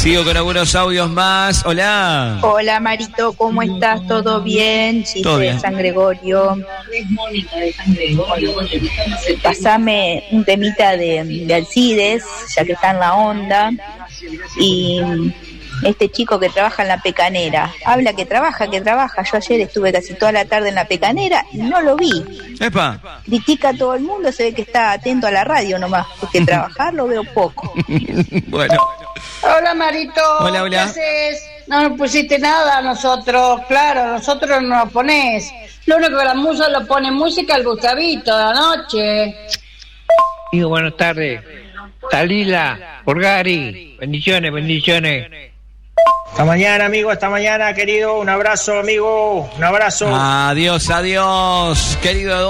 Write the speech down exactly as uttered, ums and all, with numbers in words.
Sigo con algunos audios más. Hola. Hola Marito, ¿cómo estás? ¿Todo bien? Chiste Todo bien. de San Gregorio. Pasame un temita de, de Alcides, ya que está en la onda. Y este chico que trabaja en la pecanera, habla que trabaja, que trabaja. Yo ayer estuve casi toda la tarde en la pecanera y no lo vi. Epa. Critica a todo el mundo, se ve que está atento a la radio nomás, porque trabajar lo veo poco. Bueno. Hola Marito. Hola, hola. ¿Qué haces? No nos pusiste nada a nosotros, claro, nosotros no nos ponés. Lo único que la musa lo pone música al Gustavito de la noche. Digo, buenas tardes. Talila, Borgari, bendiciones, bendiciones. Hasta mañana, amigo, hasta mañana, querido. Un abrazo, amigo. Un abrazo. Adiós, adiós, querido.